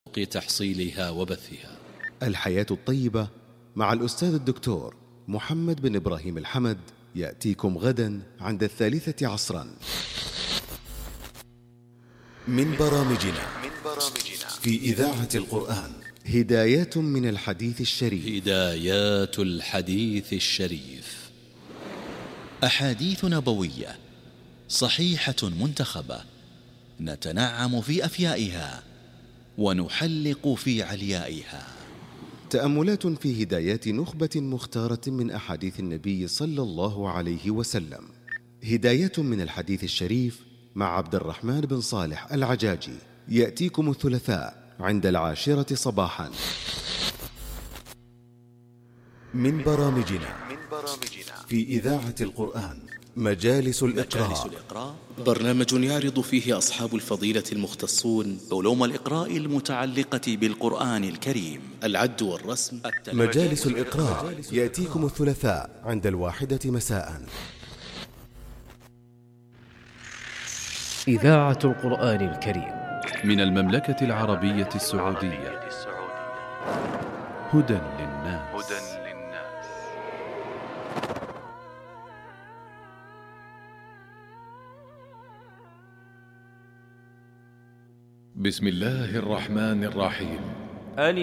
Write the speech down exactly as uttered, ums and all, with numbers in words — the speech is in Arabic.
تحصيلها وبثها. الحياة الطيبة مع الأستاذ الدكتور محمد بن إبراهيم الحمد يأتيكم غدا عند الثالثة عصرا من برامجنا في إذاعة القرآن. هدايات من الحديث الشريف. هدايات الحديث الشريف، أحاديث نبوية صحيحة منتخبة نتنعم في أفيائها ونحلق في عليائها. تأملات في هدايات نخبة مختارة من أحاديث النبي صلى الله عليه وسلم. هدايات من الحديث الشريف مع عبد الرحمن بن صالح العجاجي يأتيكم الثلاثاء عند العاشرة صباحا من برامجنا في إذاعة القرآن. مجالس الإقراء، برنامج يعرض فيه أصحاب الفضيلة المختصون علوم الإقراء المتعلقة بالقرآن الكريم، العد والرسم. مجالس الإقراء يأتيكم الثلاثاء عند الواحدة مساء. إذاعة القرآن الكريم من المملكة العربية السعودية. هدى للناس. بسم الله الرحمن الرحيم.